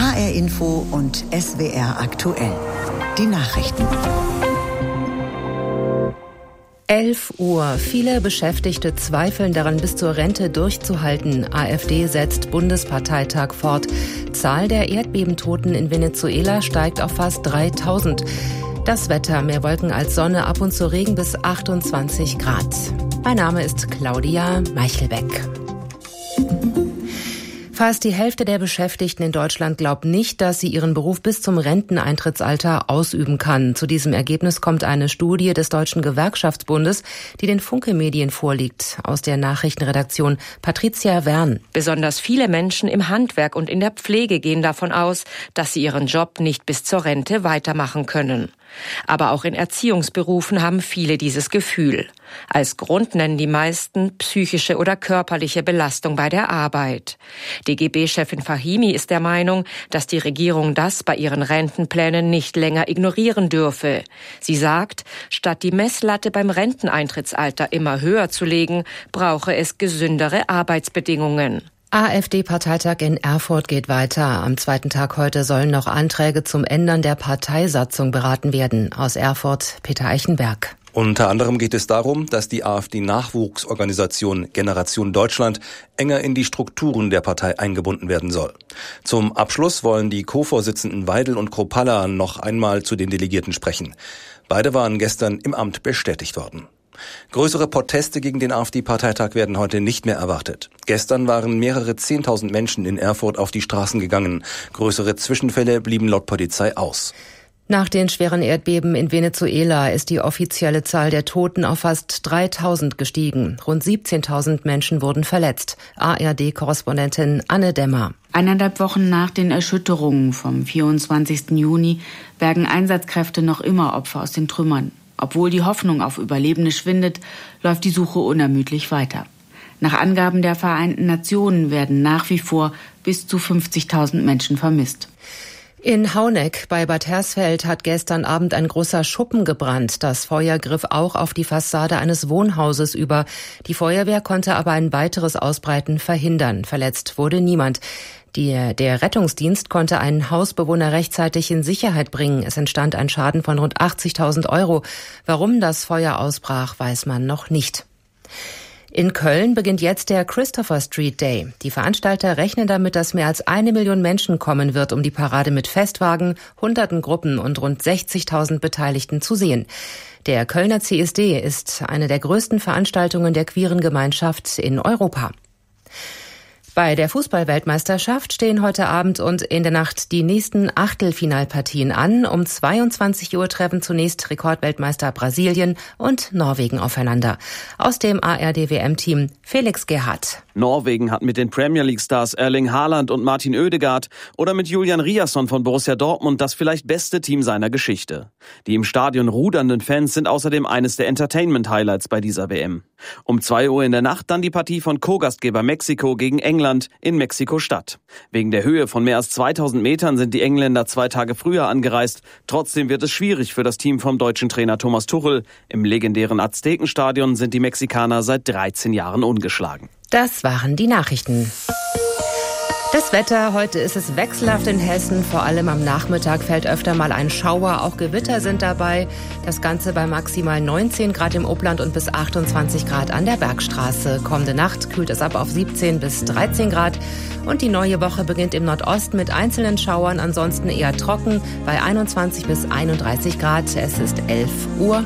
HR Info und SWR aktuell. Die Nachrichten. 11 Uhr. Viele Beschäftigte zweifeln daran, bis zur Rente durchzuhalten. AfD setzt Bundesparteitag fort. Zahl der Erdbebentoten in Venezuela steigt auf fast 3000. Das Wetter, mehr Wolken als Sonne, ab und zu Regen bis 28 Grad. Mein Name ist Claudia Meichelbeck. Fast die Hälfte der Beschäftigten in Deutschland glaubt nicht, dass sie ihren Beruf bis zum Renteneintrittsalter ausüben kann. Zu diesem Ergebnis kommt eine Studie des Deutschen Gewerkschaftsbundes, die den Funke-Medien vorliegt. Aus der Nachrichtenredaktion Patricia Wern. Besonders viele Menschen im Handwerk und in der Pflege gehen davon aus, dass sie ihren Job nicht bis zur Rente weitermachen können. Aber auch in Erziehungsberufen haben viele dieses Gefühl. Als Grund nennen die meisten psychische oder körperliche Belastung bei der Arbeit. DGB-Chefin Fahimi ist der Meinung, dass die Regierung das bei ihren Rentenplänen nicht länger ignorieren dürfe. Sie sagt, statt die Messlatte beim Renteneintrittsalter immer höher zu legen, brauche es gesündere Arbeitsbedingungen. AfD-Parteitag in Erfurt geht weiter. Am zweiten Tag heute sollen noch Anträge zum Ändern der Parteisatzung beraten werden. Aus Erfurt, Peter Eichenberg. Unter anderem geht es darum, dass die AfD-Nachwuchsorganisation Generation Deutschland enger in die Strukturen der Partei eingebunden werden soll. Zum Abschluss wollen die Co-Vorsitzenden Weidel und Kropalla noch einmal zu den Delegierten sprechen. Beide waren gestern im Amt bestätigt worden. Größere Proteste gegen den AfD-Parteitag werden heute nicht mehr erwartet. Gestern waren mehrere 10.000 Menschen in Erfurt auf die Straßen gegangen. Größere Zwischenfälle blieben laut Polizei aus. Nach den schweren Erdbeben in Venezuela ist die offizielle Zahl der Toten auf fast 3000 gestiegen. Rund 17.000 Menschen wurden verletzt. ARD-Korrespondentin Anne Demmer. 1,5 Wochen nach den Erschütterungen vom 24. Juni bergen Einsatzkräfte noch immer Opfer aus den Trümmern. Obwohl die Hoffnung auf Überlebende schwindet, läuft die Suche unermüdlich weiter. Nach Angaben der Vereinten Nationen werden nach wie vor bis zu 50.000 Menschen vermisst. In Hauneck bei Bad Hersfeld hat gestern Abend ein großer Schuppen gebrannt. Das Feuer griff auch auf die Fassade eines Wohnhauses über. Die Feuerwehr konnte aber ein weiteres Ausbreiten verhindern. Verletzt wurde niemand. Der Rettungsdienst konnte einen Hausbewohner rechtzeitig in Sicherheit bringen. Es entstand ein Schaden von rund 80.000 €. Warum das Feuer ausbrach, weiß man noch nicht. In Köln beginnt jetzt der Christopher Street Day. Die Veranstalter rechnen damit, dass mehr als 1 Million Menschen kommen wird, um die Parade mit Festwagen, hunderten Gruppen und rund 60.000 Beteiligten zu sehen. Der Kölner CSD ist eine der größten Veranstaltungen der queeren Gemeinschaft in Europa. Bei der Fußball-Weltmeisterschaft stehen heute Abend und in der Nacht die nächsten Achtelfinalpartien an. Um 22 Uhr treffen zunächst Rekordweltmeister Brasilien und Norwegen aufeinander. Aus dem ARD-WM-Team Felix Gerhardt. Norwegen hat mit den Premier League-Stars Erling Haaland und Martin Oedegaard oder mit Julian Riasson von Borussia Dortmund das vielleicht beste Team seiner Geschichte. Die im Stadion rudernden Fans sind außerdem eines der Entertainment-Highlights bei dieser WM. Um 2 Uhr in der Nacht dann die Partie von Co-Gastgeber Mexiko gegen England in Mexiko-Stadt. Wegen der Höhe von mehr als 2000 Metern sind die Engländer 2 Tage früher angereist. Trotzdem wird es schwierig für das Team vom deutschen Trainer Thomas Tuchel. Im legendären Aztekenstadion sind die Mexikaner seit 13 Jahren ungeschlagen. Das waren die Nachrichten. Das Wetter, heute ist es wechselhaft in Hessen, vor allem am Nachmittag fällt öfter mal ein Schauer, auch Gewitter sind dabei. Das Ganze bei maximal 19 Grad im Upland und bis 28 Grad an der Bergstraße. Kommende Nacht kühlt es ab auf 17 bis 13 Grad und die neue Woche beginnt im Nordosten mit einzelnen Schauern, ansonsten eher trocken bei 21 bis 31 Grad. Es ist 11:04 Uhr.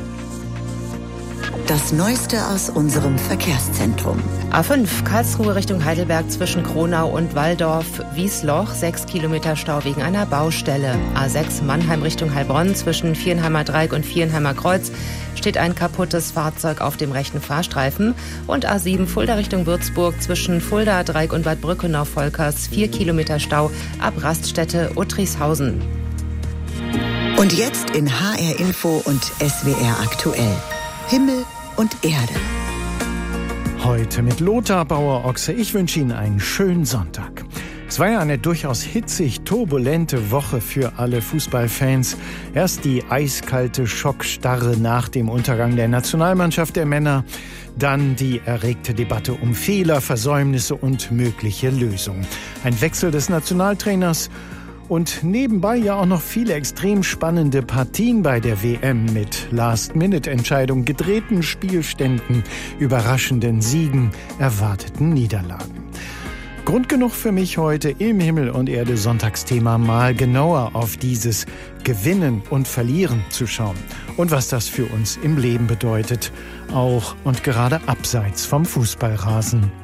Das Neueste aus unserem Verkehrszentrum. A5 Karlsruhe Richtung Heidelberg zwischen Kronau und Walldorf-Wiesloch. 6 Kilometer Stau wegen einer Baustelle. A6 Mannheim Richtung Heilbronn zwischen Vierenheimer Dreieck und Vierenheimer Kreuz steht ein kaputtes Fahrzeug auf dem rechten Fahrstreifen. Und A7 Fulda Richtung Würzburg zwischen Fulda Dreieck und Bad Brückenau-Volkers. 4 Kilometer Stau ab Raststätte Uttrichshausen. Und jetzt in HR Info und SWR aktuell. Himmel und Erde. Heute mit Lothar Bauer-Ochse. Ich wünsche Ihnen einen schönen Sonntag. Es war ja eine durchaus hitzig, turbulente Woche für alle Fußballfans. Erst die eiskalte Schockstarre nach dem Untergang der Nationalmannschaft der Männer, dann die erregte Debatte um Fehler, Versäumnisse und mögliche Lösungen. Ein Wechsel des Nationaltrainers und nebenbei ja auch noch viele extrem spannende Partien bei der WM mit Last-Minute-Entscheidungen, gedrehten Spielständen, überraschenden Siegen, erwarteten Niederlagen. Grund genug für mich heute im Himmel und Erde Sonntagsthema mal genauer auf dieses Gewinnen und Verlieren zu schauen und was das für uns im Leben bedeutet, auch und gerade abseits vom Fußballrasen.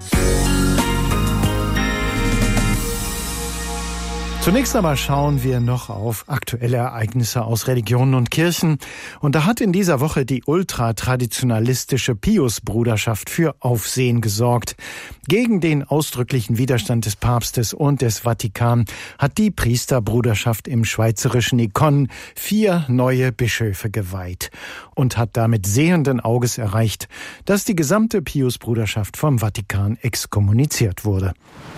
Zunächst aber schauen wir noch auf aktuelle Ereignisse aus Religionen und Kirchen. Und da hat in dieser Woche die ultratraditionalistische Pius-Bruderschaft für Aufsehen gesorgt. Gegen den ausdrücklichen Widerstand des Papstes und des Vatikan hat die Priesterbruderschaft im schweizerischen Econ 4 neue Bischöfe geweiht und hat damit sehenden Auges erreicht, dass die gesamte Pius-Bruderschaft vom Vatikan exkommuniziert wurde.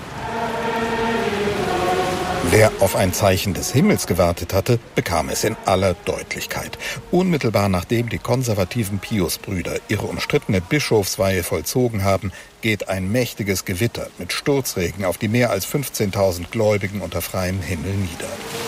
Wer auf ein Zeichen des Himmels gewartet hatte, bekam es in aller Deutlichkeit. Unmittelbar nachdem die konservativen Pius-Brüder ihre umstrittene Bischofsweihe vollzogen haben, geht ein mächtiges Gewitter mit Sturzregen auf die mehr als 15.000 Gläubigen unter freiem Himmel nieder.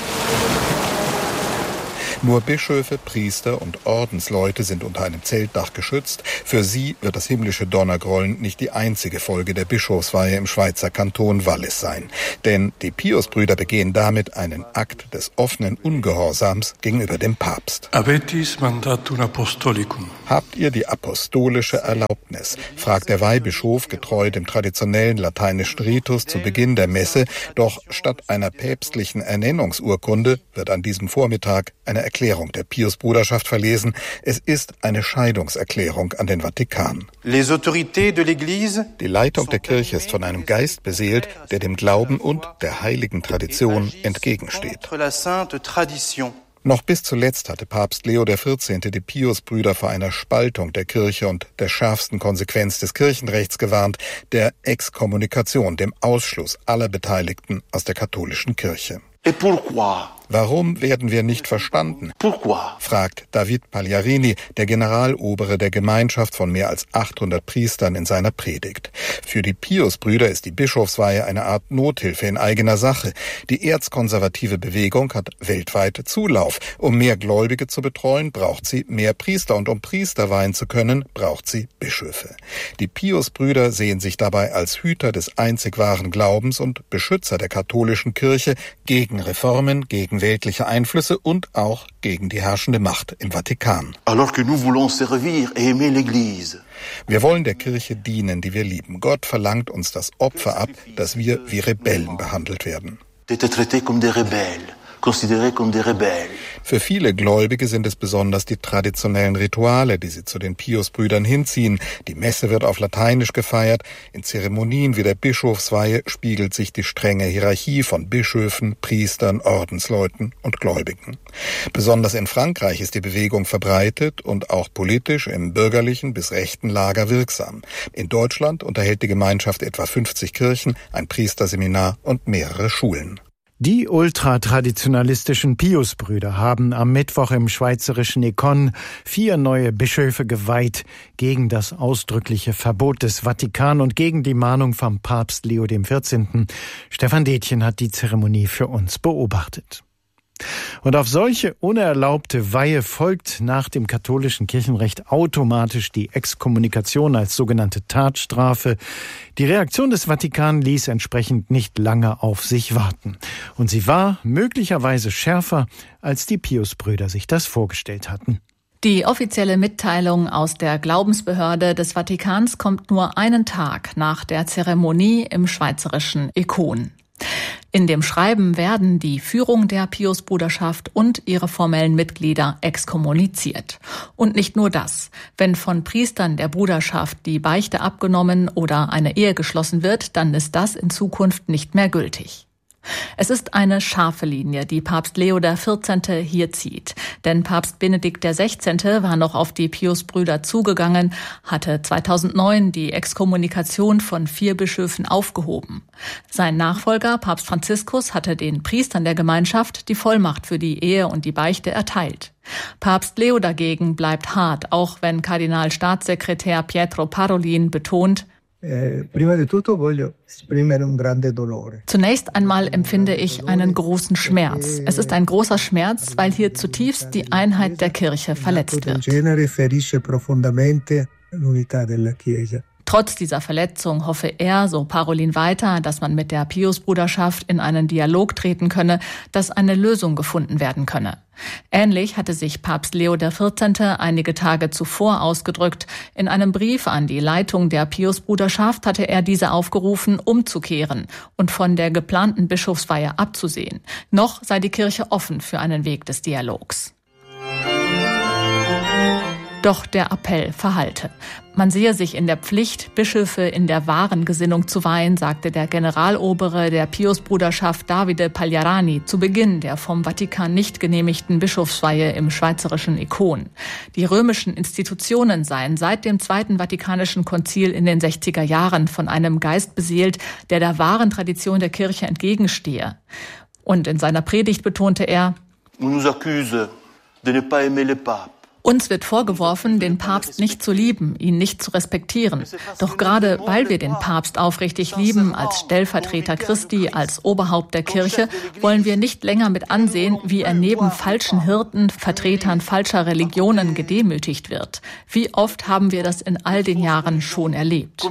Nur Bischöfe, Priester und Ordensleute sind unter einem Zeltdach geschützt. Für sie wird das himmlische Donnergrollen nicht die einzige Folge der Bischofsweihe im Schweizer Kanton Wallis sein. Denn die Pius-Brüder begehen damit einen Akt des offenen Ungehorsams gegenüber dem Papst. Avetis mandatum apostolicum. Habt ihr die apostolische Erlaubnis? Fragt der Weihbischof getreu dem traditionellen lateinischen Ritus zu Beginn der Messe. Doch statt einer päpstlichen Ernennungsurkunde wird an diesem Vormittag eine Erklärung der Pius-Bruderschaft verlesen. Es ist eine Scheidungserklärung an den Vatikan. Die Leitung der Kirche ist von einem Geist beseelt, der dem Glauben und der heiligen Tradition entgegensteht. Noch bis zuletzt hatte Papst Leo XIV. Die Pius-Brüder vor einer Spaltung der Kirche und der schärfsten Konsequenz des Kirchenrechts gewarnt, der Exkommunikation, dem Ausschluss aller Beteiligten aus der katholischen Kirche. Warum werden wir nicht verstanden? Fragt David Pagliarini, der Generalobere der Gemeinschaft von mehr als 800 Priestern, in seiner Predigt. Für die Pius-Brüder ist die Bischofsweihe eine Art Nothilfe in eigener Sache. Die erzkonservative Bewegung hat weltweit Zulauf. Um mehr Gläubige zu betreuen, braucht sie mehr Priester. Und um Priester weihen zu können, braucht sie Bischöfe. Die Pius-Brüder sehen sich dabei als Hüter des einzig wahren Glaubens und Beschützer der katholischen Kirche gegen Reformen, gegen weltliche Einflüsse und auch gegen die herrschende Macht im Vatikan. Wir wollen der Kirche dienen, die wir lieben. Gott verlangt uns das Opfer ab, dass wir wie Rebellen behandelt werden. Für viele Gläubige sind es besonders die traditionellen Rituale, die sie zu den Pius-Brüdern hinziehen. Die Messe wird auf Lateinisch gefeiert. In Zeremonien wie der Bischofsweihe spiegelt sich die strenge Hierarchie von Bischöfen, Priestern, Ordensleuten und Gläubigen. Besonders in Frankreich ist die Bewegung verbreitet und auch politisch im bürgerlichen bis rechten Lager wirksam. In Deutschland unterhält die Gemeinschaft etwa 50 Kirchen, ein Priesterseminar und mehrere Schulen. Die ultratraditionalistischen Pius-Brüder haben am Mittwoch im schweizerischen Econ 4 neue Bischöfe geweiht gegen das ausdrückliche Verbot des Vatikan und gegen die Mahnung vom Papst Leo XIV. Stefan Detjen hat die Zeremonie für uns beobachtet. Und auf solche unerlaubte Weihe folgt nach dem katholischen Kirchenrecht automatisch die Exkommunikation als sogenannte Tatstrafe. Die Reaktion des Vatikan ließ entsprechend nicht lange auf sich warten. Und sie war möglicherweise schärfer, als die Pius-Brüder sich das vorgestellt hatten. Die offizielle Mitteilung aus der Glaubensbehörde des Vatikans kommt nur einen Tag nach der Zeremonie im schweizerischen Econ. In dem Schreiben werden die Führung der Pius-Bruderschaft und ihre formellen Mitglieder exkommuniziert. Und nicht nur das. Wenn von Priestern der Bruderschaft die Beichte abgenommen oder eine Ehe geschlossen wird, dann ist das in Zukunft nicht mehr gültig. Es ist eine scharfe Linie, die Papst Leo XIV. Hier zieht. Denn Papst Benedikt XVI. War noch auf die Piusbrüder zugegangen, hatte 2009 die Exkommunikation von 4 Bischöfen aufgehoben. Sein Nachfolger, Papst Franziskus, hatte den Priestern der Gemeinschaft die Vollmacht für die Ehe und die Beichte erteilt. Papst Leo dagegen bleibt hart, auch wenn Kardinalstaatssekretär Pietro Parolin betont, zunächst einmal empfinde ich einen großen Schmerz. Es ist ein großer Schmerz, weil hier zutiefst die Einheit der Kirche verletzt wird. Trotz dieser Verletzung hoffe er, so Parolin weiter, dass man mit der Piusbruderschaft in einen Dialog treten könne, dass eine Lösung gefunden werden könne. Ähnlich hatte sich Papst Leo XIV. Einige Tage zuvor ausgedrückt. In einem Brief an die Leitung der Piusbruderschaft hatte er diese aufgerufen, umzukehren und von der geplanten Bischofsweihe abzusehen. Noch sei die Kirche offen für einen Weg des Dialogs. Doch der Appell verhallte. Man sehe sich in der Pflicht, Bischöfe in der wahren Gesinnung zu weihen, sagte der Generalobere der Piusbruderschaft Davide Pagliarani zu Beginn der vom Vatikan nicht genehmigten Bischofsweihe im schweizerischen Ikon. Die römischen Institutionen seien seit dem Zweiten Vatikanischen Konzil in den 60er Jahren von einem Geist beseelt, der wahren Tradition der Kirche entgegenstehe. Und in seiner Predigt betonte er, uns wird vorgeworfen, den Papst nicht zu lieben, ihn nicht zu respektieren. Doch gerade weil wir den Papst aufrichtig lieben, als Stellvertreter Christi, als Oberhaupt der Kirche, wollen wir nicht länger mit ansehen, wie er neben falschen Hirten, Vertretern falscher Religionen gedemütigt wird. Wie oft haben wir das in all den Jahren schon erlebt?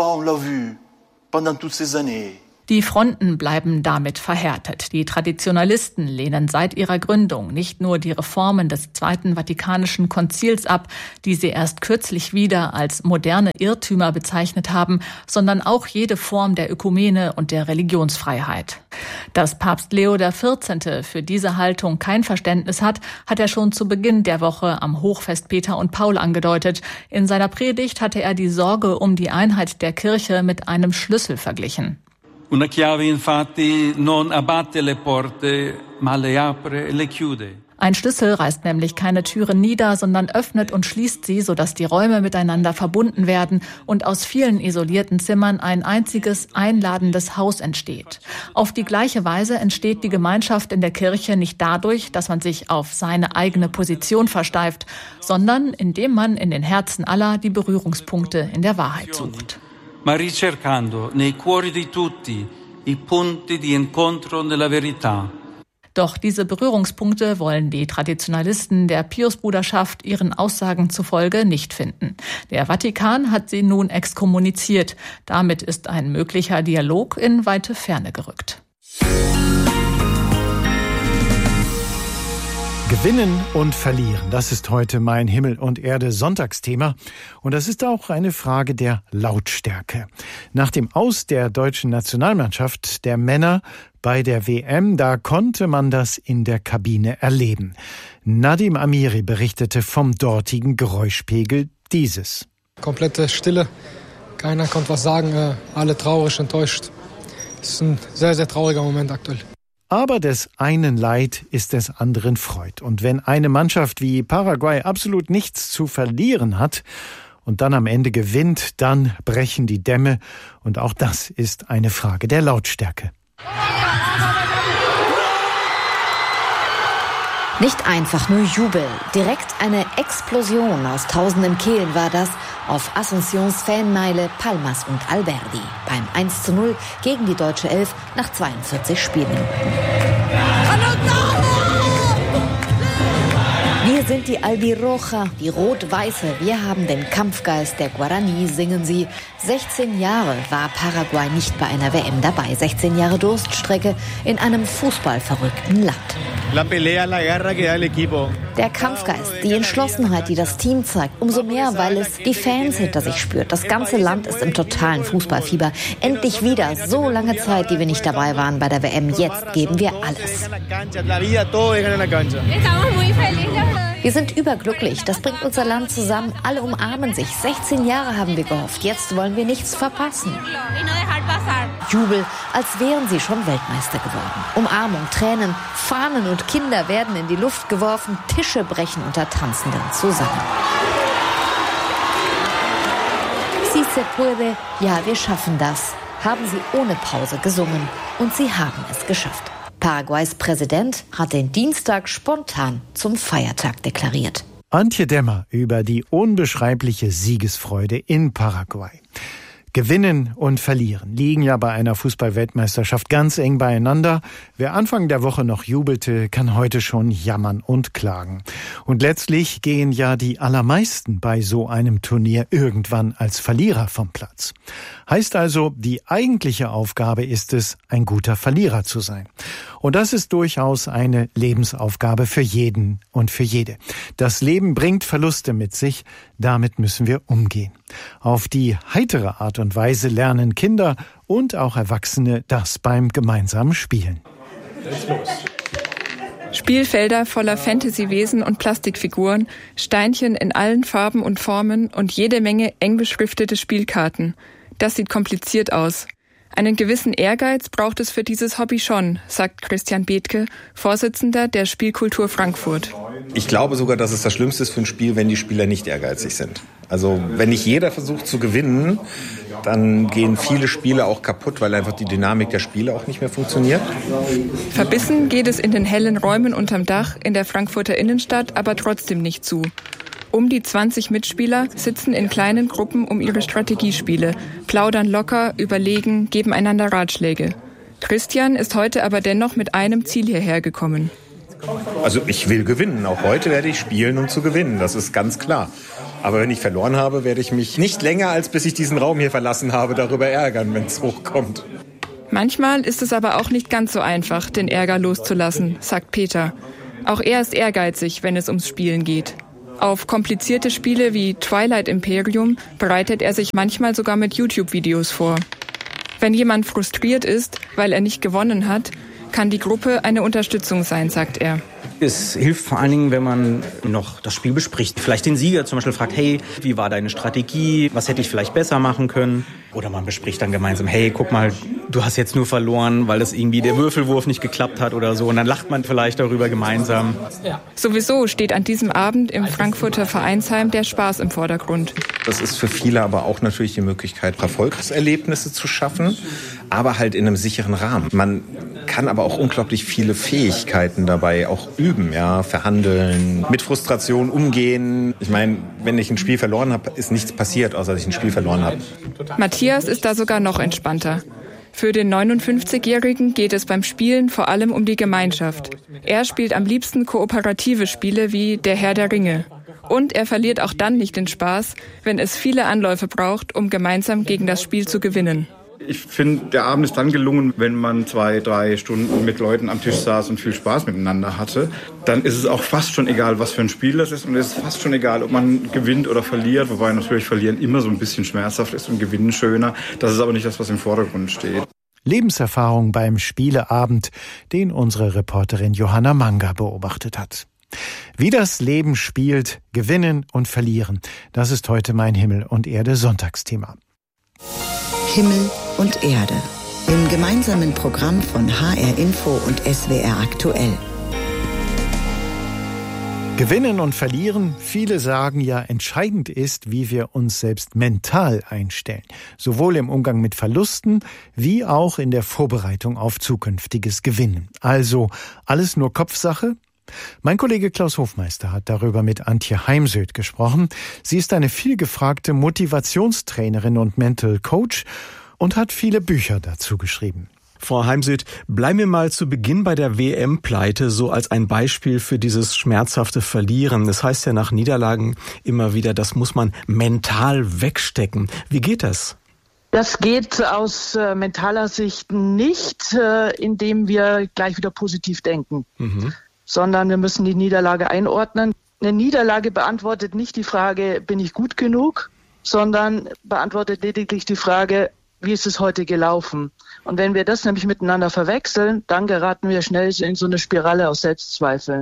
Die Fronten bleiben damit verhärtet. Die Traditionalisten lehnen seit ihrer Gründung nicht nur die Reformen des Zweiten Vatikanischen Konzils ab, die sie erst kürzlich wieder als moderne Irrtümer bezeichnet haben, sondern auch jede Form der Ökumene und der Religionsfreiheit. Dass Papst Leo XIV. Für diese Haltung kein Verständnis hat, hat er schon zu Beginn der Woche am Hochfest Peter und Paul angedeutet. In seiner Predigt hatte er die Sorge um die Einheit der Kirche mit einem Schlüssel verglichen. Una chiave infatti non abbatte le porte, ma le apre e le chiude. Ein Schlüssel reißt nämlich keine Türen nieder, sondern öffnet und schließt sie, sodass die Räume miteinander verbunden werden und aus vielen isolierten Zimmern ein einziges, einladendes Haus entsteht. Auf die gleiche Weise entsteht die Gemeinschaft in der Kirche nicht dadurch, dass man sich auf seine eigene Position versteift, sondern indem man in den Herzen aller die Berührungspunkte in der Wahrheit sucht. Ma ricercando nei cuori di tutti i punti di incontro nella verità. Doch diese Berührungspunkte wollen die Traditionalisten der Piusbruderschaft ihren Aussagen zufolge nicht finden. Der Vatikan hat sie nun exkommuniziert. Damit ist ein möglicher Dialog in weite Ferne gerückt. Gewinnen und verlieren, das ist heute mein Himmel und Erde Sonntagsthema. Und das ist auch eine Frage der Lautstärke. Nach dem Aus der deutschen Nationalmannschaft der Männer bei der WM, da konnte man das in der Kabine erleben. Nadim Amiri berichtete vom dortigen Geräuschpegel dieses. Komplette Stille, keiner konnte was sagen, alle traurig, enttäuscht. Es ist ein sehr, sehr trauriger Moment aktuell. Aber des einen Leid ist des anderen Freud. Und wenn eine Mannschaft wie Paraguay absolut nichts zu verlieren hat und dann am Ende gewinnt, dann brechen die Dämme. Und auch das ist eine Frage der Lautstärke. Nicht einfach nur Jubel, direkt eine Explosion aus tausenden Kehlen war das auf Asuncións Fanmeile Palmas und Alberdi beim 1:0 gegen die deutsche Elf nach 42 Spielminuten. Wir sind die Albirroja, die Rot-Weiße. Wir haben den Kampfgeist der Guarani, singen sie. 16 Jahre war Paraguay nicht bei einer WM dabei. 16 Jahre Durststrecke in einem fußballverrückten Land. Der Kampfgeist, die Entschlossenheit, die das Team zeigt, umso mehr, weil es die Fans hinter sich spürt. Das ganze Land ist im totalen Fußballfieber. Endlich wieder, so lange Zeit, die wir nicht dabei waren bei der WM. Jetzt geben wir alles. Wir sind überglücklich. Das bringt unser Land zusammen. Alle umarmen sich. 16 Jahre haben wir gehofft. Jetzt wollen wir nichts verpassen. Jubel, als wären sie schon Weltmeister geworden. Umarmung, Tränen, Fahnen und Kinder werden in die Luft geworfen. Tische brechen unter Tanzenden zusammen. Si se puede, ja, wir schaffen das, haben sie ohne Pause gesungen. Und sie haben es geschafft. Paraguays Präsident hat den Dienstag spontan zum Feiertag deklariert. Antje Demmer über die unbeschreibliche Siegesfreude in Paraguay. Gewinnen und verlieren liegen ja bei einer Fußball-Weltmeisterschaft ganz eng beieinander. Wer Anfang der Woche noch jubelte, kann heute schon jammern und klagen. Und letztlich gehen ja die allermeisten bei so einem Turnier irgendwann als Verlierer vom Platz. Heißt also, die eigentliche Aufgabe ist es, ein guter Verlierer zu sein. Und das ist durchaus eine Lebensaufgabe für jeden und für jede. Das Leben bringt Verluste mit sich, damit müssen wir umgehen. Auf die heitere Art und Weise lernen Kinder und auch Erwachsene das beim gemeinsamen Spielen. Spielfelder voller Fantasy-Wesen und Plastikfiguren, Steinchen in allen Farben und Formen und jede Menge eng beschriftete Spielkarten. Das sieht kompliziert aus. Einen gewissen Ehrgeiz braucht es für dieses Hobby schon, sagt Christian Bethke, Vorsitzender der Spielkultur Frankfurt. Ich glaube sogar, dass es das Schlimmste ist für ein Spiel, wenn die Spieler nicht ehrgeizig sind. Also wenn nicht jeder versucht zu gewinnen, dann gehen viele Spiele auch kaputt, weil einfach die Dynamik der Spiele auch nicht mehr funktioniert. Verbissen geht es in den hellen Räumen unterm Dach in der Frankfurter Innenstadt aber trotzdem nicht zu. Um die 20 Mitspieler sitzen in kleinen Gruppen um ihre Strategiespiele, plaudern locker, überlegen, geben einander Ratschläge. Christian ist heute aber dennoch mit einem Ziel hierher gekommen. Also ich will gewinnen. Auch heute werde ich spielen, um zu gewinnen. Das ist ganz klar. Aber wenn ich verloren habe, werde ich mich nicht länger, als bis ich diesen Raum hier verlassen habe, darüber ärgern, wenn es hochkommt. Manchmal ist es aber auch nicht ganz so einfach, den Ärger loszulassen, sagt Peter. Auch er ist ehrgeizig, wenn es ums Spielen geht. Auf komplizierte Spiele wie Twilight Imperium bereitet er sich manchmal sogar mit YouTube-Videos vor. Wenn jemand frustriert ist, weil er nicht gewonnen hat, kann die Gruppe eine Unterstützung sein, sagt er. Es hilft vor allen Dingen, wenn man noch das Spiel bespricht. Vielleicht den Sieger zum Beispiel fragt, hey, wie war deine Strategie? Was hätte ich vielleicht besser machen können? Oder man bespricht dann gemeinsam, hey, guck mal, du hast jetzt nur verloren, weil das irgendwie der Würfelwurf nicht geklappt hat oder so. Und dann lacht man vielleicht darüber gemeinsam. Sowieso steht an diesem Abend im Frankfurter Vereinsheim der Spaß im Vordergrund. Das ist für viele aber auch natürlich die Möglichkeit, Erfolgserlebnisse zu schaffen, aber halt in einem sicheren Rahmen. Man kann aber auch unglaublich viele Fähigkeiten dabei auch üben, ja, verhandeln, mit Frustration umgehen. Ich meine, wenn ich ein Spiel verloren habe, ist nichts passiert, außer dass ich ein Spiel verloren habe. Matthias ist da sogar noch entspannter. Für den 59-Jährigen geht es beim Spielen vor allem um die Gemeinschaft. Er spielt am liebsten kooperative Spiele wie Der Herr der Ringe. Und er verliert auch dann nicht den Spaß, wenn es viele Anläufe braucht, um gemeinsam gegen das Spiel zu gewinnen. Ich finde, der Abend ist dann gelungen, wenn man 2-3 Stunden mit Leuten am Tisch saß und viel Spaß miteinander hatte. Dann ist es auch fast schon egal, was für ein Spiel das ist. Und es ist fast schon egal, ob man gewinnt oder verliert. Wobei natürlich Verlieren immer so ein bisschen schmerzhaft ist und Gewinnen schöner. Das ist aber nicht das, was im Vordergrund steht. Lebenserfahrung beim Spieleabend, den unsere Reporterin Johanna Manga beobachtet hat. Wie das Leben spielt, gewinnen und verlieren. Das ist heute mein Himmel und Erde Sonntagsthema. Himmel und Erde. Im gemeinsamen Programm von HR Info und SWR Aktuell. Gewinnen und verlieren, viele sagen ja, entscheidend ist, wie wir uns selbst mental einstellen. Sowohl im Umgang mit Verlusten, wie auch in der Vorbereitung auf zukünftiges Gewinnen. Also alles nur Kopfsache? Mein Kollege Klaus Hofmeister hat darüber mit Antje Heimsöth gesprochen. Sie ist eine vielgefragte Motivationstrainerin und Mental Coach und hat viele Bücher dazu geschrieben. Frau Heimsöth, bleiben wir mal zu Beginn bei der WM-Pleite so als ein Beispiel für dieses schmerzhafte Verlieren. Das heißt ja nach Niederlagen immer wieder, das muss man mental wegstecken. Wie geht das? Das geht aus mentaler Sicht nicht, indem wir gleich wieder positiv denken. Sondern wir müssen die Niederlage einordnen. Eine Niederlage beantwortet nicht die Frage, bin ich gut genug, sondern beantwortet lediglich die Frage, wie ist es heute gelaufen? Und wenn wir das nämlich miteinander verwechseln, dann geraten wir schnell in so eine Spirale aus Selbstzweifeln.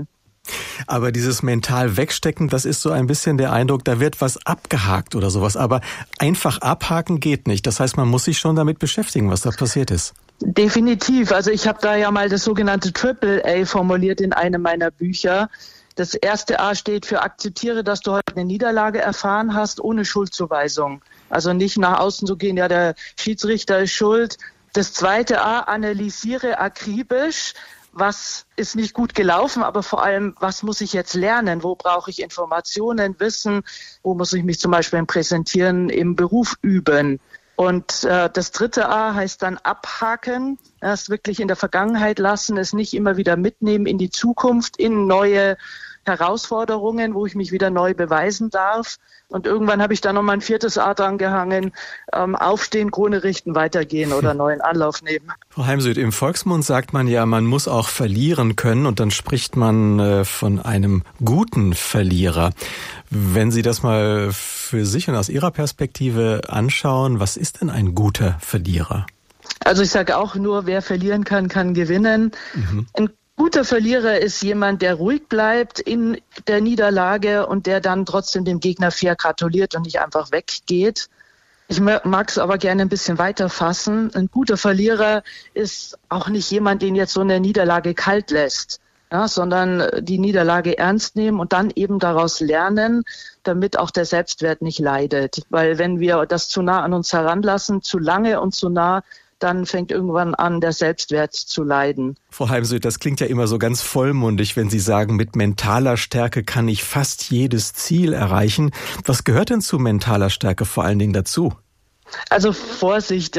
Aber dieses mental wegstecken, das ist so ein bisschen der Eindruck, da wird was abgehakt oder sowas. Aber einfach abhaken geht nicht. Das heißt, man muss sich schon damit beschäftigen, was da passiert ist. Definitiv. Also ich habe da ja mal das sogenannte AAA formuliert in einem meiner Bücher. Das erste A steht für akzeptiere, dass du heute eine Niederlage erfahren hast, ohne Schuldzuweisung. Also nicht nach außen zu gehen, ja, der Schiedsrichter ist schuld. Das zweite A, analysiere akribisch, was ist nicht gut gelaufen, aber vor allem, was muss ich jetzt lernen? Wo brauche ich Informationen, Wissen? Wo muss ich mich zum Beispiel im Präsentieren im Beruf üben? Und das dritte A heißt dann abhaken, es wirklich in der Vergangenheit lassen, es nicht immer wieder mitnehmen in die Zukunft, in neue Herausforderungen, wo ich mich wieder neu beweisen darf. Und irgendwann habe ich da nochmal ein viertes A dran gehangen, aufstehen, Krone richten, weitergehen oder neuen Anlauf nehmen. Frau Heimsöth, im Volksmund sagt man ja, man muss auch verlieren können und dann spricht man von einem guten Verlierer. Wenn Sie das mal für sich und aus Ihrer Perspektive anschauen, was ist denn ein guter Verlierer? Also ich sage auch nur, wer verlieren kann, kann gewinnen. Ein guter Verlierer ist jemand, der ruhig bleibt in der Niederlage und der dann trotzdem dem Gegner fair gratuliert und nicht einfach weggeht. Ich mag es aber gerne ein bisschen weiter fassen. Ein guter Verlierer ist auch nicht jemand, den jetzt so eine Niederlage kalt lässt, ja, sondern die Niederlage ernst nehmen und dann eben daraus lernen, damit auch der Selbstwert nicht leidet. Weil wenn wir das zu nah an uns heranlassen, zu lange und zu nah, dann fängt irgendwann an, der Selbstwert zu leiden. Frau Heimsöth, das klingt ja immer so ganz vollmundig, wenn Sie sagen, mit mentaler Stärke kann ich fast jedes Ziel erreichen. Was gehört denn zu mentaler Stärke vor allen Dingen dazu? Also Vorsicht,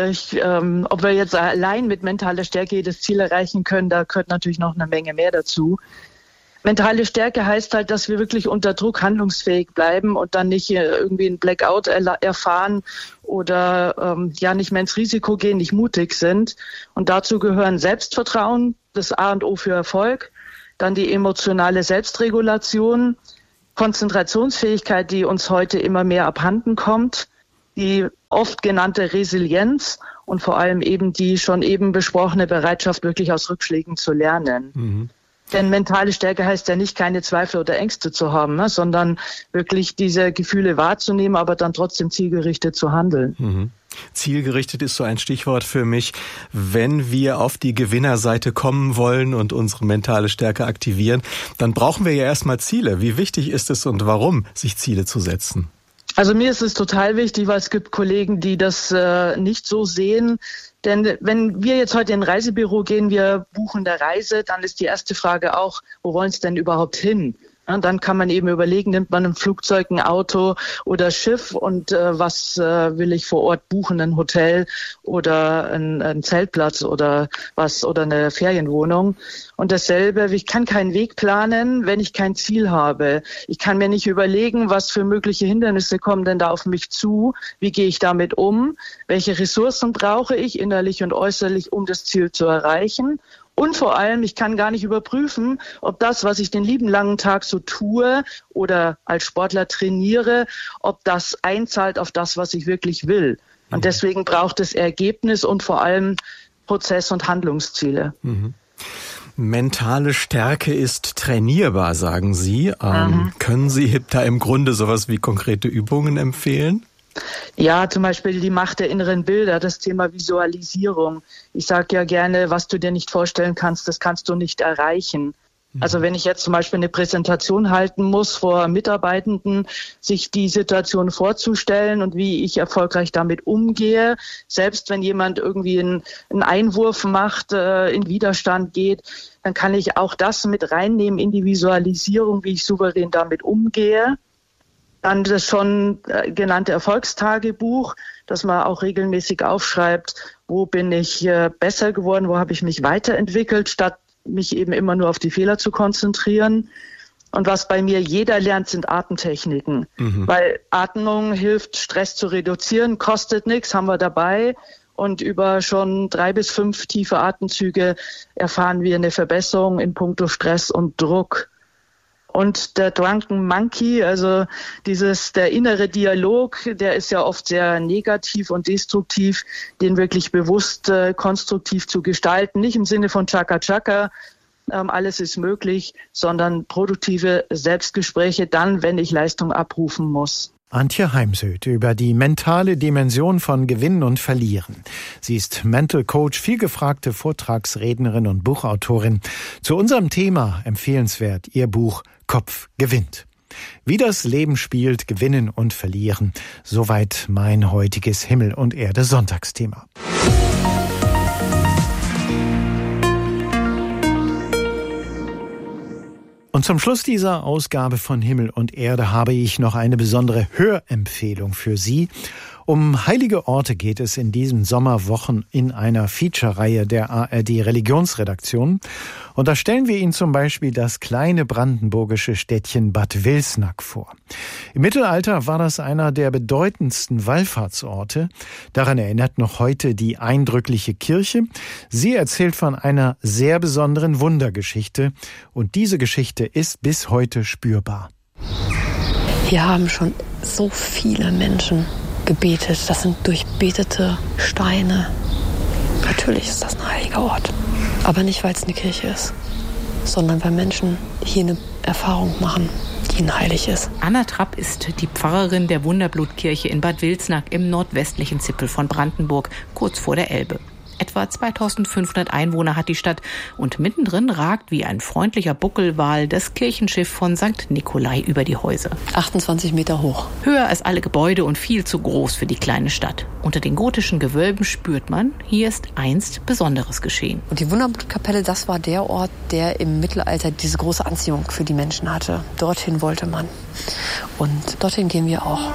ob wir jetzt allein mit mentaler Stärke jedes Ziel erreichen können, da gehört natürlich noch eine Menge mehr dazu. Mentale Stärke heißt halt, dass wir wirklich unter Druck handlungsfähig bleiben und dann nicht irgendwie einen Blackout erfahren oder nicht mehr ins Risiko gehen, nicht mutig sind. Und dazu gehören Selbstvertrauen, das A und O für Erfolg, dann die emotionale Selbstregulation, Konzentrationsfähigkeit, die uns heute immer mehr abhanden kommt, die oft genannte Resilienz und vor allem eben die schon eben besprochene Bereitschaft, wirklich aus Rückschlägen zu lernen. Denn mentale Stärke heißt ja nicht, keine Zweifel oder Ängste zu haben, ne, sondern wirklich diese Gefühle wahrzunehmen, aber dann trotzdem zielgerichtet zu handeln. Zielgerichtet ist so ein Stichwort für mich. Wenn wir auf die Gewinnerseite kommen wollen und unsere mentale Stärke aktivieren, dann brauchen wir ja erstmal Ziele. Wie wichtig ist es und warum, sich Ziele zu setzen? Also mir ist es total wichtig, weil es gibt Kollegen, die das nicht so sehen. Denn wenn wir jetzt heute in ein Reisebüro gehen, wir buchen eine Reise, dann ist die erste Frage auch, wo wollen Sie denn überhaupt hin? Und dann kann man eben überlegen, nimmt man ein Flugzeug, ein Auto oder Schiff und was will ich vor Ort buchen, ein Hotel oder ein Zeltplatz oder was oder eine Ferienwohnung. Und dasselbe, ich kann keinen Weg planen, wenn ich kein Ziel habe. Ich kann mir nicht überlegen, was für mögliche Hindernisse kommen denn da auf mich zu, wie gehe ich damit um, welche Ressourcen brauche ich innerlich und äußerlich, um das Ziel zu erreichen. Und vor allem, ich kann gar nicht überprüfen, ob das, was ich den lieben langen Tag so tue oder als Sportler trainiere, ob das einzahlt auf das, was ich wirklich will. Und deswegen braucht es Ergebnis und vor allem Prozess- und Handlungsziele. Mentale Stärke ist trainierbar, sagen Sie. Können Sie da im Grunde sowas wie konkrete Übungen empfehlen? Ja, zum Beispiel die Macht der inneren Bilder, das Thema Visualisierung. Ich sage ja gerne, was du dir nicht vorstellen kannst, das kannst du nicht erreichen. Also wenn ich jetzt zum Beispiel eine Präsentation halten muss vor Mitarbeitenden, sich die Situation vorzustellen und wie ich erfolgreich damit umgehe, selbst wenn jemand irgendwie einen Einwurf macht, in Widerstand geht, dann kann ich auch das mit reinnehmen in die Visualisierung, wie ich souverän damit umgehe. Dann das schon genannte Erfolgstagebuch, dass man auch regelmäßig aufschreibt, wo bin ich besser geworden, wo habe ich mich weiterentwickelt, statt mich eben immer nur auf die Fehler zu konzentrieren. Und was bei mir jeder lernt, sind Atemtechniken, weil Atmung hilft, Stress zu reduzieren, kostet nichts, haben wir dabei. Und über schon 3 bis 5 tiefe Atemzüge erfahren wir eine Verbesserung in puncto Stress und Druck. Und der Drunken Monkey, also der innere Dialog, der ist ja oft sehr negativ und destruktiv, den wirklich bewusst konstruktiv zu gestalten. Nicht im Sinne von Chaka Chaka, alles ist möglich, sondern produktive Selbstgespräche dann, wenn ich Leistung abrufen muss. Antje Heimsöth über die mentale Dimension von Gewinnen und Verlieren. Sie ist Mental Coach, vielgefragte Vortragsrednerin und Buchautorin. Zu unserem Thema empfehlenswert ihr Buch Kopf gewinnt. Wie das Leben spielt, Gewinnen und Verlieren. Soweit mein heutiges Himmel und Erde Sonntagsthema. Und zum Schluss dieser Ausgabe von Himmel und Erde habe ich noch eine besondere Hörempfehlung für Sie. Um heilige Orte geht es in diesen Sommerwochen in einer Feature-Reihe der ARD Religionsredaktion. Und da stellen wir Ihnen zum Beispiel das kleine brandenburgische Städtchen Bad Wilsnack vor. Im Mittelalter war das einer der bedeutendsten Wallfahrtsorte. Daran erinnert noch heute die eindrückliche Kirche. Sie erzählt von einer sehr besonderen Wundergeschichte. Und diese Geschichte ist bis heute spürbar. Hier haben schon so viele Menschen gebetet. Das sind durchbetete Steine. Natürlich ist das ein heiliger Ort. Aber nicht, weil es eine Kirche ist, sondern weil Menschen hier eine Erfahrung machen, die ihnen heilig ist. Anna Trapp ist die Pfarrerin der Wunderblutkirche in Bad Wilsnack im nordwestlichen Zipfel von Brandenburg, kurz vor der Elbe. Etwa 2500 Einwohner hat die Stadt und mittendrin ragt wie ein freundlicher Buckelwal das Kirchenschiff von St. Nikolai über die Häuser. 28 Meter hoch. Höher als alle Gebäude und viel zu groß für die kleine Stadt. Unter den gotischen Gewölben spürt man, hier ist einst Besonderes geschehen. Und die Wunderblutkapelle, das war der Ort, der im Mittelalter diese große Anziehung für die Menschen hatte. Dorthin wollte man. Und dorthin gehen wir auch.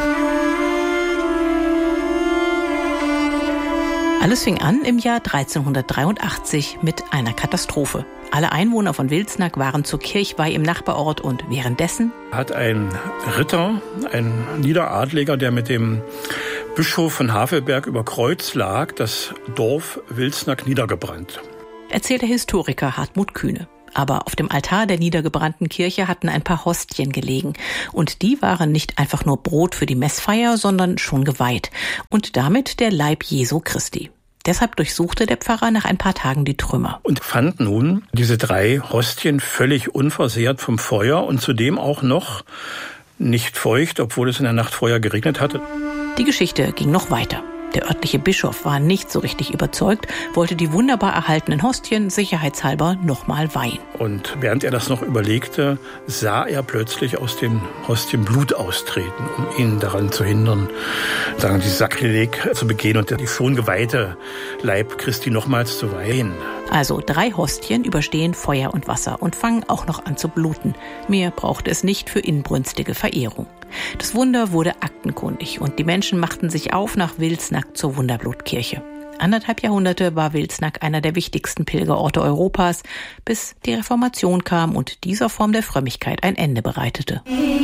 Alles fing an im Jahr 1383 mit einer Katastrophe. Alle Einwohner von Wilsnack waren zur Kirchweih im Nachbarort und währenddessen hat ein Ritter, ein Niederadliger, der mit dem Bischof von Havelberg über Kreuz lag, das Dorf Wilsnack niedergebrannt. Erzählt der Historiker Hartmut Kühne. Aber auf dem Altar der niedergebrannten Kirche hatten ein paar Hostien gelegen. Und die waren nicht einfach nur Brot für die Messfeier, sondern schon geweiht. Und damit der Leib Jesu Christi. Deshalb durchsuchte der Pfarrer nach ein paar Tagen die Trümmer. Und fand nun diese 3 Hostien völlig unversehrt vom Feuer und zudem auch noch nicht feucht, obwohl es in der Nacht vorher geregnet hatte. Die Geschichte ging noch weiter. Der örtliche Bischof war nicht so richtig überzeugt, wollte die wunderbar erhaltenen Hostien sicherheitshalber nochmal weihen. Und während er das noch überlegte, sah er plötzlich aus den Hostien Blut austreten, um ihn daran zu hindern, dieses Sakrileg zu begehen und die schon geweihte Leib Christi nochmals zu weihen. Also 3 Hostien überstehen Feuer und Wasser und fangen auch noch an zu bluten. Mehr brauchte es nicht für inbrünstige Verehrung. Das Wunder wurde aktenkundig und die Menschen machten sich auf nach Wilsnack zur Wunderblutkirche. 1,5 Jahrhunderte war Wilsnack einer der wichtigsten Pilgerorte Europas, bis die Reformation kam und dieser Form der Frömmigkeit ein Ende bereitete.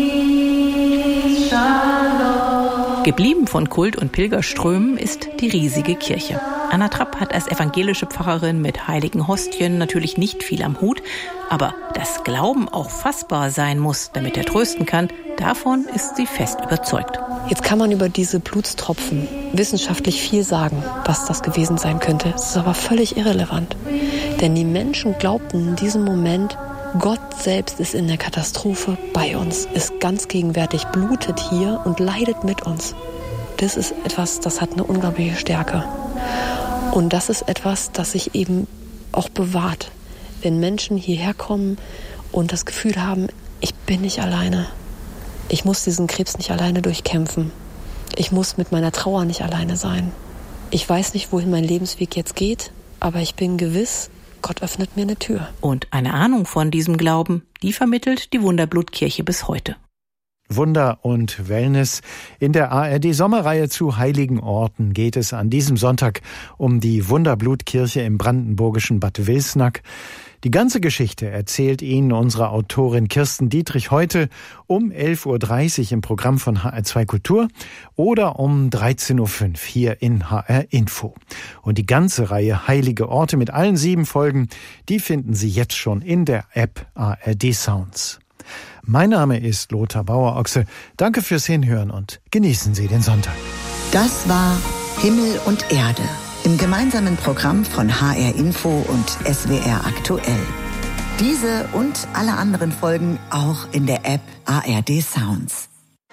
Geblieben von Kult- und Pilgerströmen ist die riesige Kirche. Anna Trapp hat als evangelische Pfarrerin mit heiligen Hostien natürlich nicht viel am Hut, aber dass Glauben auch fassbar sein muss, damit er trösten kann, davon ist sie fest überzeugt. Jetzt kann man über diese Blutstropfen wissenschaftlich viel sagen, was das gewesen sein könnte. Es ist aber völlig irrelevant, denn die Menschen glaubten in diesem Moment, Gott selbst ist in der Katastrophe bei uns, ist ganz gegenwärtig, blutet hier und leidet mit uns. Das ist etwas, das hat eine unglaubliche Stärke. Und das ist etwas, das sich eben auch bewahrt. Wenn Menschen hierher kommen und das Gefühl haben, ich bin nicht alleine. Ich muss diesen Krebs nicht alleine durchkämpfen. Ich muss mit meiner Trauer nicht alleine sein. Ich weiß nicht, wohin mein Lebensweg jetzt geht, aber ich bin gewiss, Gott öffnet mir eine Tür. Und eine Ahnung von diesem Glauben, die vermittelt die Wunderblutkirche bis heute. Wunder und Wellness. In der ARD-Sommerreihe zu heiligen Orten geht es an diesem Sonntag um die Wunderblutkirche im brandenburgischen Bad Wilsnack. Die ganze Geschichte erzählt Ihnen unsere Autorin Kirsten Dietrich heute um 11.30 Uhr im Programm von HR2 Kultur oder um 13.05 Uhr hier in HR Info. Und die ganze Reihe Heilige Orte mit allen 7 Folgen, die finden Sie jetzt schon in der App ARD Sounds. Mein Name ist Lothar Bauer-Ochse. Danke fürs Hinhören und genießen Sie den Sonntag. Das war Himmel und Erde im gemeinsamen Programm von HR Info und SWR Aktuell. Diese und alle anderen Folgen auch in der App ARD Sounds.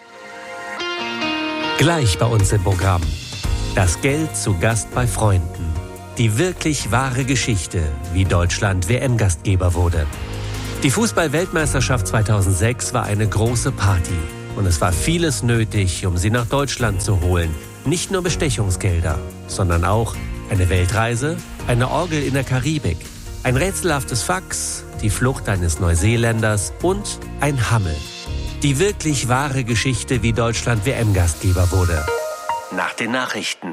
Gleich bei uns im Programm. Das Geld zu Gast bei Freunden. Die wirklich wahre Geschichte, wie Deutschland WM-Gastgeber wurde. Die Fußball-Weltmeisterschaft 2006 war eine große Party. Und es war vieles nötig, um sie nach Deutschland zu holen. Nicht nur Bestechungsgelder, sondern auch eine Weltreise, eine Orgel in der Karibik, ein rätselhaftes Fax, die Flucht eines Neuseeländers und ein Hammel. Die wirklich wahre Geschichte, wie Deutschland WM-Gastgeber wurde. Nach den Nachrichten.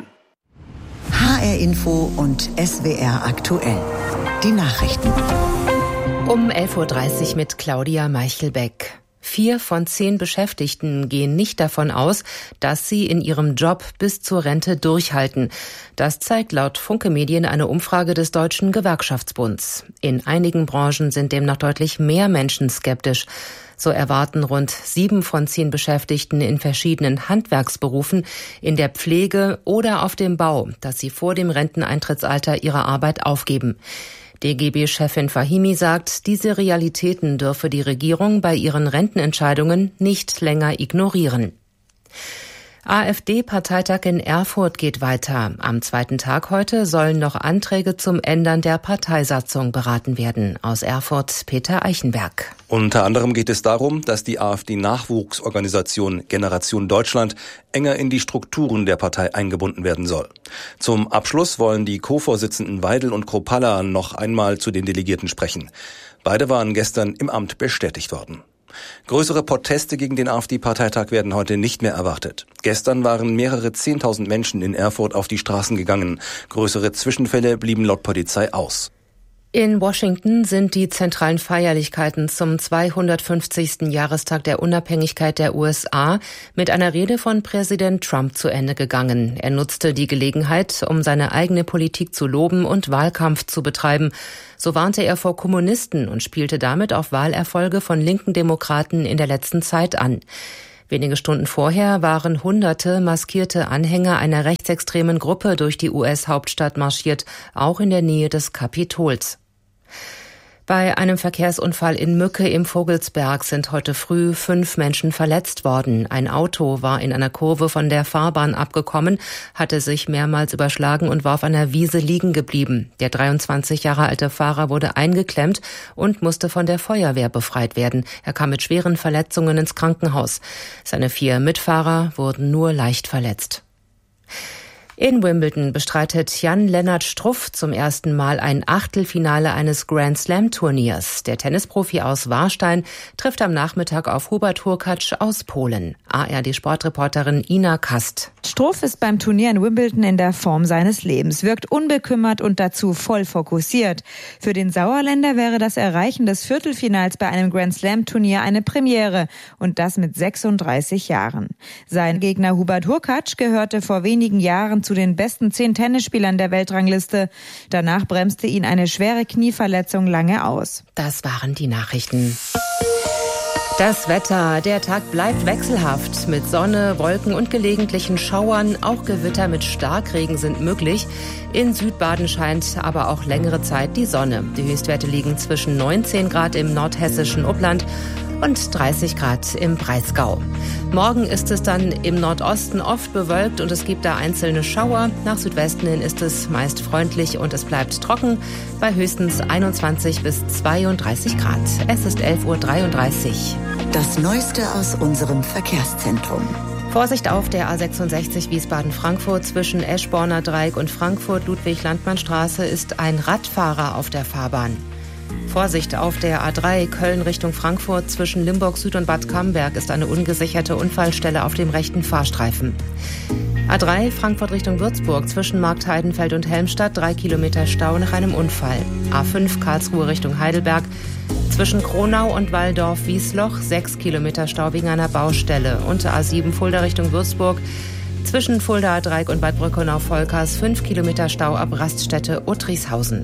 HR Info und SWR aktuell. Die Nachrichten. Um 11.30 Uhr mit Claudia Meichelbeck. 4 von 10 Beschäftigten gehen nicht davon aus, dass sie in ihrem Job bis zur Rente durchhalten. Das zeigt laut Funke Medien eine Umfrage des Deutschen Gewerkschaftsbunds. In einigen Branchen sind demnach deutlich mehr Menschen skeptisch. So erwarten rund 7 von 10 Beschäftigten in verschiedenen Handwerksberufen, in der Pflege oder auf dem Bau, dass sie vor dem Renteneintrittsalter ihre Arbeit aufgeben. DGB-Chefin Fahimi sagt, diese Realitäten dürfe die Regierung bei ihren Rentenentscheidungen nicht länger ignorieren. AfD-Parteitag in Erfurt geht weiter. Am zweiten Tag heute sollen noch Anträge zum Ändern der Parteisatzung beraten werden. Aus Erfurt Peter Eichenberg. Unter anderem geht es darum, dass die AfD-Nachwuchsorganisation Generation Deutschland enger in die Strukturen der Partei eingebunden werden soll. Zum Abschluss wollen die Co-Vorsitzenden Weidel und Kropalla noch einmal zu den Delegierten sprechen. Beide waren gestern im Amt bestätigt worden. Größere Proteste gegen den AfD-Parteitag werden heute nicht mehr erwartet. Gestern waren mehrere 10.000 Menschen in Erfurt auf die Straßen gegangen. Größere Zwischenfälle blieben laut Polizei aus. In Washington sind die zentralen Feierlichkeiten zum 250. Jahrestag der Unabhängigkeit der USA mit einer Rede von Präsident Trump zu Ende gegangen. Er nutzte die Gelegenheit, um seine eigene Politik zu loben und Wahlkampf zu betreiben. So warnte er vor Kommunisten und spielte damit auf Wahlerfolge von linken Demokraten in der letzten Zeit an. Wenige Stunden vorher waren hunderte maskierte Anhänger einer rechtsextremen Gruppe durch die US-Hauptstadt marschiert, auch in der Nähe des Kapitols. Bei einem Verkehrsunfall in Mücke im Vogelsberg sind heute früh 5 Menschen verletzt worden. Ein Auto war in einer Kurve von der Fahrbahn abgekommen, hatte sich mehrmals überschlagen und war auf einer Wiese liegen geblieben. Der 23 Jahre alte Fahrer wurde eingeklemmt und musste von der Feuerwehr befreit werden. Er kam mit schweren Verletzungen ins Krankenhaus. Seine 4 Mitfahrer wurden nur leicht verletzt. In Wimbledon bestreitet Jan-Lennart Struff zum ersten Mal ein Achtelfinale eines Grand-Slam-Turniers. Der Tennisprofi aus Warstein trifft am Nachmittag auf Hubert Hurkacz aus Polen. ARD-Sportreporterin Ina Kast. Struff ist beim Turnier in Wimbledon in der Form seines Lebens, wirkt unbekümmert und dazu voll fokussiert. Für den Sauerländer wäre das Erreichen des Viertelfinals bei einem Grand-Slam-Turnier eine Premiere und das mit 36 Jahren. Sein Gegner Hubert Hurkacz gehörte vor wenigen Jahren zu den besten 10 Tennisspielern der Weltrangliste. Danach bremste ihn eine schwere Knieverletzung lange aus. Das waren die Nachrichten. Das Wetter. Der Tag bleibt wechselhaft. Mit Sonne, Wolken und gelegentlichen Schauern. Auch Gewitter mit Starkregen sind möglich. In Südbaden scheint aber auch längere Zeit die Sonne. Die Höchstwerte liegen zwischen 19 Grad im nordhessischen Upland und 30 Grad im Breisgau. Morgen ist es dann im Nordosten oft bewölkt und es gibt da einzelne Schauer. Nach Südwesten hin ist es meist freundlich und es bleibt trocken bei höchstens 21 bis 32 Grad. Es ist 11.33 Uhr. Das Neueste aus unserem Verkehrszentrum. Vorsicht auf der A66 Wiesbaden-Frankfurt zwischen Eschborner Dreieck und Frankfurt-Ludwig-Landmann-Straße ist ein Radfahrer auf der Fahrbahn. Vorsicht auf der A3 Köln Richtung Frankfurt zwischen Limburg Süd und Bad Camberg ist eine ungesicherte Unfallstelle auf dem rechten Fahrstreifen. A3 Frankfurt Richtung Würzburg zwischen Marktheidenfeld und Helmstadt 3 Kilometer Stau nach einem Unfall. A5 Karlsruhe Richtung Heidelberg zwischen Kronau und Walldorf-Wiesloch 6 Kilometer Stau wegen einer Baustelle. Und A7 Fulda Richtung Würzburg zwischen Fuldaer Dreieck und Bad Brückenau-Volkers 5 Kilometer Stau ab Raststätte Uttrichshausen.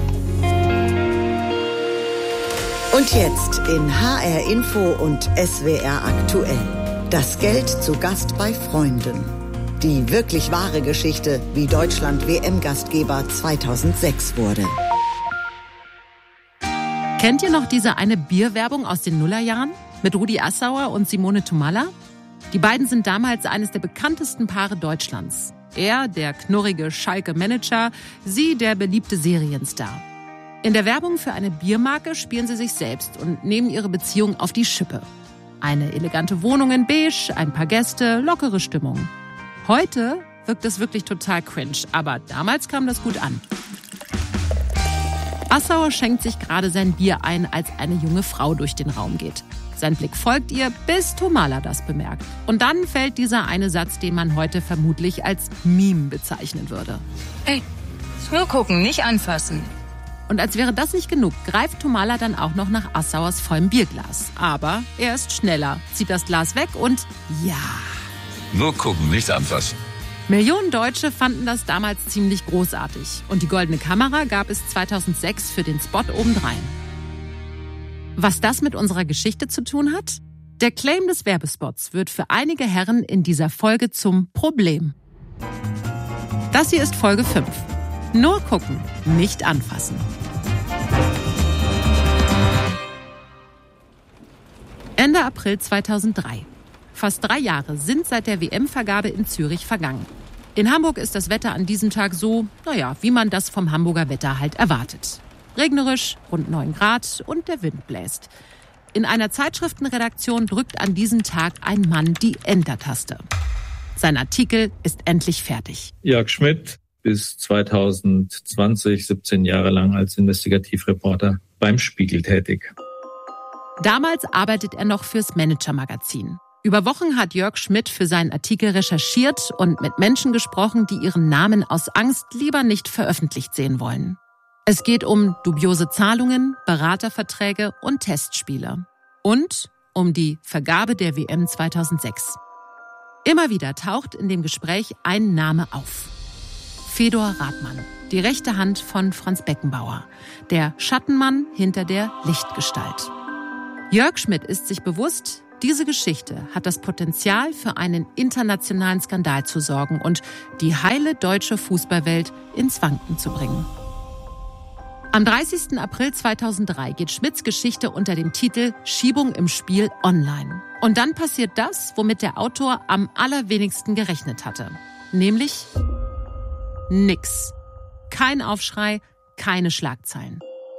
Und jetzt in HR Info und SWR aktuell. Das Geld zu Gast bei Freunden. Die wirklich wahre Geschichte, wie Deutschland WM-Gastgeber 2006 wurde. Kennt ihr noch diese eine Bierwerbung aus den Nullerjahren mit Rudi Assauer und Simone Thomalla? Die beiden sind damals eines der bekanntesten Paare Deutschlands. Er, der knurrige Schalke-Manager, sie, der beliebte Serienstar. In der Werbung für eine Biermarke spielen sie sich selbst und nehmen ihre Beziehung auf die Schippe. Eine elegante Wohnung in Beige, ein paar Gäste, lockere Stimmung. Heute wirkt es wirklich total cringe, aber damals kam das gut an. Assauer schenkt sich gerade sein Bier ein, als eine junge Frau durch den Raum geht. Sein Blick folgt ihr, bis Thomalla das bemerkt. Und dann fällt dieser eine Satz, den man heute vermutlich als Meme bezeichnen würde. Hey, nur gucken, nicht anfassen. Und als wäre das nicht genug, greift Thomalla dann auch noch nach Assauers vollem Bierglas. Aber er ist schneller, zieht das Glas weg und ja. Nur gucken, nicht anfassen. Millionen Deutsche fanden das damals ziemlich großartig. Und die Goldene Kamera gab es 2006 für den Spot obendrein. Was das mit unserer Geschichte zu tun hat? Der Claim des Werbespots wird für einige Herren in dieser Folge zum Problem. Das hier ist Folge 5. Nur gucken, nicht anfassen. Ende April 2003. Fast 3 Jahre sind seit der WM-Vergabe in Zürich vergangen. In Hamburg ist das Wetter an diesem Tag so, wie man das vom Hamburger Wetter halt erwartet. Regnerisch, rund 9 Grad und der Wind bläst. In einer Zeitschriftenredaktion drückt an diesem Tag ein Mann die Enter-Taste. Sein Artikel ist endlich fertig. Jörg Schmidt, bis 2020, 17 Jahre lang als Investigativreporter beim Spiegel tätig. Damals arbeitet er noch fürs Manager-Magazin. Über Wochen hat Jörg Schmidt für seinen Artikel recherchiert und mit Menschen gesprochen, die ihren Namen aus Angst lieber nicht veröffentlicht sehen wollen. Es geht um dubiose Zahlungen, Beraterverträge und Testspiele. Und um die Vergabe der WM 2006. Immer wieder taucht in dem Gespräch ein Name auf. Fedor Rathmann, die rechte Hand von Franz Beckenbauer. Der Schattenmann hinter der Lichtgestalt. Jörg Schmidt ist sich bewusst, diese Geschichte hat das Potenzial für einen internationalen Skandal zu sorgen und die heile deutsche Fußballwelt ins Wanken zu bringen. Am 30. April 2003 geht Schmidts Geschichte unter dem Titel Schiebung im Spiel online. Und dann passiert das, womit der Autor am allerwenigsten gerechnet hatte. Nämlich nix. Kein Aufschrei, keine Schlagzeilen.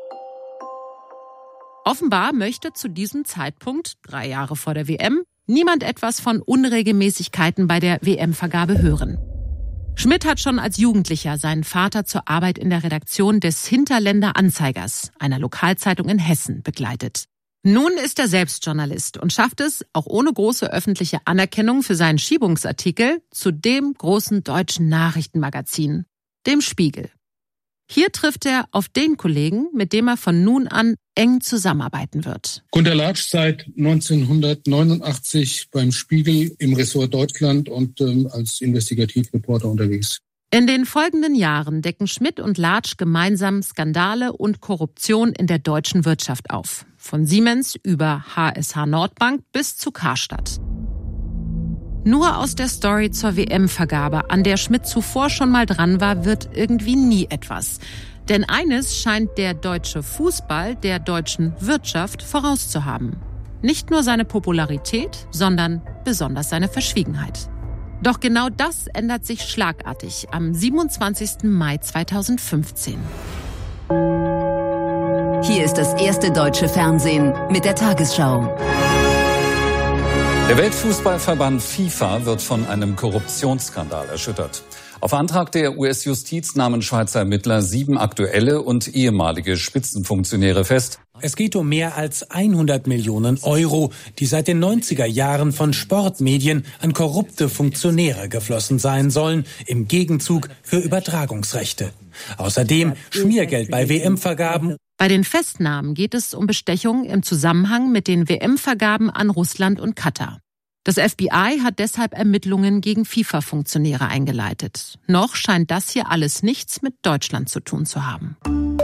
Offenbar möchte zu diesem Zeitpunkt, 3 Jahre vor der WM, niemand etwas von Unregelmäßigkeiten bei der WM-Vergabe hören. Schmidt hat schon als Jugendlicher seinen Vater zur Arbeit in der Redaktion des Hinterländer Anzeigers, einer Lokalzeitung in Hessen, begleitet. Nun ist er selbst Journalist und schafft es, auch ohne große öffentliche Anerkennung für seinen Schiebungsartikel, zu dem großen deutschen Nachrichtenmagazin, dem Spiegel. Hier trifft er auf den Kollegen, mit dem er von nun an eng zusammenarbeiten wird. Gunter Latsch, seit 1989 beim Spiegel im Ressort Deutschland und als Investigativreporter unterwegs. In den folgenden Jahren decken Schmidt und Latsch gemeinsam Skandale und Korruption in der deutschen Wirtschaft auf. Von Siemens über HSH Nordbank bis zu Karstadt. Nur aus der Story zur WM-Vergabe, an der Schmidt zuvor schon mal dran war, wird irgendwie nie etwas. Denn eines scheint der deutsche Fußball der deutschen Wirtschaft vorauszuhaben. Nicht nur seine Popularität, sondern besonders seine Verschwiegenheit. Doch genau das ändert sich schlagartig am 27. Mai 2015. Hier ist das erste deutsche Fernsehen mit der Tagesschau. Der Weltfußballverband FIFA wird von einem Korruptionsskandal erschüttert. Auf Antrag der US-Justiz nahmen Schweizer Ermittler 7 aktuelle und ehemalige Spitzenfunktionäre fest. Es geht um mehr als 100 Millionen Euro, die seit den 90er Jahren von Sportmedien an korrupte Funktionäre geflossen sein sollen, im Gegenzug für Übertragungsrechte. Außerdem Schmiergeld bei WM-Vergaben. Bei den Festnahmen geht es um Bestechung im Zusammenhang mit den WM-Vergaben an Russland und Katar. Das FBI hat deshalb Ermittlungen gegen FIFA-Funktionäre eingeleitet. Noch scheint das hier alles nichts mit Deutschland zu tun zu haben.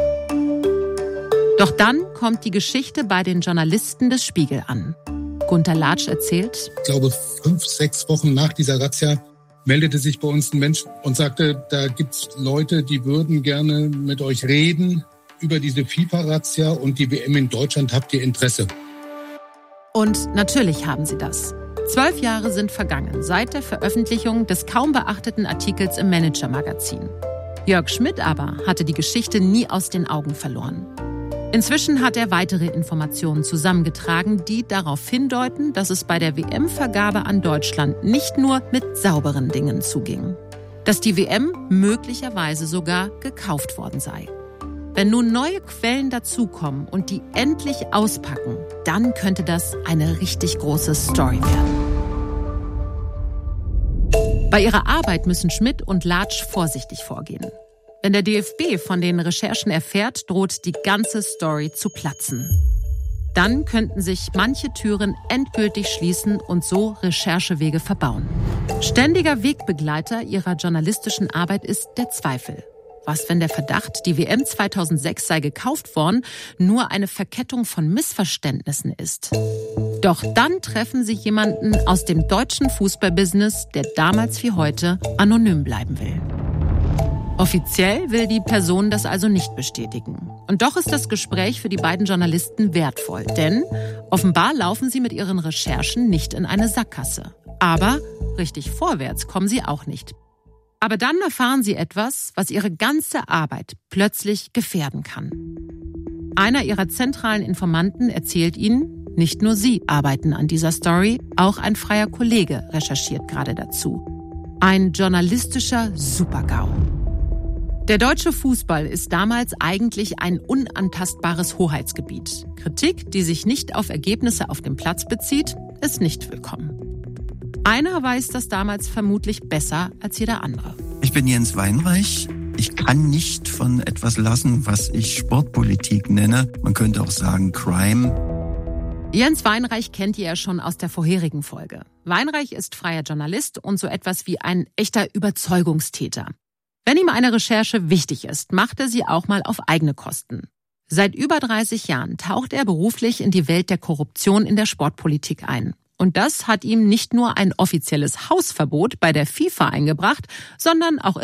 Doch dann kommt die Geschichte bei den Journalisten des Spiegel an. Gunter Latsch erzählt: Ich glaube, 5, 6 Wochen nach dieser Razzia meldete sich bei uns ein Mensch und sagte, da gibt's Leute, die würden gerne mit euch reden. über diese FIFA-Razzia und die WM in Deutschland habt ihr Interesse? Und natürlich haben sie das. 12 Jahre sind vergangen seit der Veröffentlichung des kaum beachteten Artikels im Manager-Magazin. Jörg Schmidt aber hatte die Geschichte nie aus den Augen verloren. Inzwischen hat er weitere Informationen zusammengetragen, die darauf hindeuten, dass es bei der WM-Vergabe an Deutschland nicht nur mit sauberen Dingen zuging. Dass die WM möglicherweise sogar gekauft worden sei. Wenn nun neue Quellen dazukommen und die endlich auspacken, dann könnte das eine richtig große Story werden. Bei ihrer Arbeit müssen Schmidt und Latsch vorsichtig vorgehen. Wenn der DFB von den Recherchen erfährt, droht die ganze Story zu platzen. Dann könnten sich manche Türen endgültig schließen und so Recherchewege verbauen. Ständiger Wegbegleiter ihrer journalistischen Arbeit ist der Zweifel. Was, wenn der Verdacht, die WM 2006 sei gekauft worden, nur eine Verkettung von Missverständnissen ist? Doch dann treffen sie jemanden aus dem deutschen Fußballbusiness, der damals wie heute anonym bleiben will. Offiziell will die Person das also nicht bestätigen. Und doch ist das Gespräch für die beiden Journalisten wertvoll, denn offenbar laufen sie mit ihren Recherchen nicht in eine Sackgasse. Aber richtig vorwärts kommen sie auch nicht. Aber dann erfahren sie etwas, was ihre ganze Arbeit plötzlich gefährden kann. Einer ihrer zentralen Informanten erzählt ihnen, nicht nur sie arbeiten an dieser Story, auch ein freier Kollege recherchiert gerade dazu. Ein journalistischer Super-GAU. Der deutsche Fußball ist damals eigentlich ein unantastbares Hoheitsgebiet. Kritik, die sich nicht auf Ergebnisse auf dem Platz bezieht, ist nicht willkommen. Einer weiß das damals vermutlich besser als jeder andere. Ich bin Jens Weinreich. Ich kann nicht von etwas lassen, was ich Sportpolitik nenne. Man könnte auch sagen Crime. Jens Weinreich kennt ihr ja schon aus der vorherigen Folge. Weinreich ist freier Journalist und so etwas wie ein echter Überzeugungstäter. Wenn ihm eine Recherche wichtig ist, macht er sie auch mal auf eigene Kosten. Seit über 30 Jahren taucht er beruflich in die Welt der Korruption in der Sportpolitik ein. Und das hat ihm nicht nur ein offizielles Hausverbot bei der FIFA eingebracht, sondern auch